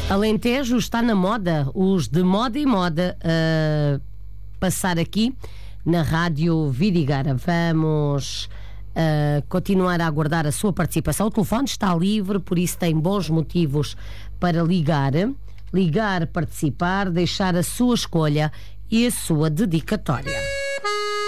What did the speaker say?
Alentejo está na moda, os de moda e moda passar aqui na Rádio Vidigueira. Vamos continuar a aguardar a sua participação. O telefone está livre, por isso tem bons motivos para ligar, participar, deixar a sua escolha e a sua dedicatória.